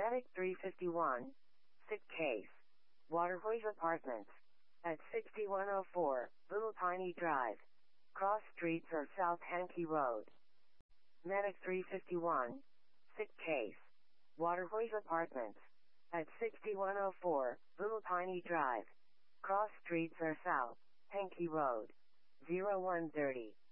Medic 351. Sick case. Waterways Apartments. At 6104, Little Tiny Drive. Cross streets or South Hankey Road. Medic 351. Sick case. Waterways Apartments. At 6104, Little Tiny Drive. Cross streets or South Hankey Road. 0130.